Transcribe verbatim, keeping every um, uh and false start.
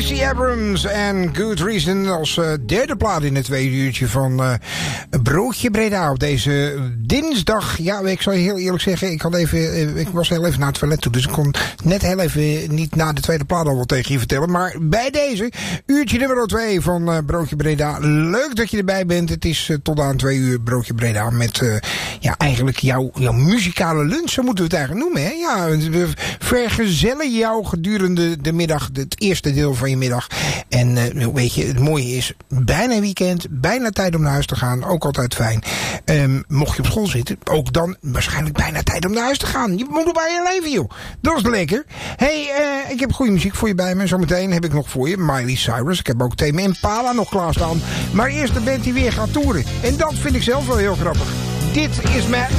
Stacey Abrams en Good Reason als uh, derde plaat in het tweede uurtje van uh, Broodje Breda op deze dinsdag. Ja, ik zal je heel eerlijk zeggen, ik, had even, ik was heel even naar het toilet toe, dus ik kon net heel even niet na de tweede plaat al wat tegen je vertellen. Maar bij deze, uurtje nummer twee van uh, Broodje Breda. Leuk dat je erbij bent. Het is uh, tot aan twee uur Broodje Breda met uh, ja, eigenlijk jouw, jouw muzikale lunch, zo moeten we het eigenlijk noemen. Hè? Ja, we vergezellen jou gedurende de middag, het eerste deel van je middag. En uh, weet je, het mooie is, bijna weekend, bijna tijd om naar huis te gaan, ook altijd fijn. Um, mocht je op school zitten, ook dan waarschijnlijk bijna tijd om naar huis te gaan. Je moet erbij je leven, joh. Dat is lekker. Hey, uh, ik heb goede muziek voor je bij me. Zometeen heb ik nog voor je Miley Cyrus. Ik heb ook Tame Impala nog klaarstaan. Maar eerst de band die weer gaat toeren. En dat vind ik zelf wel heel grappig. Dit is Madness.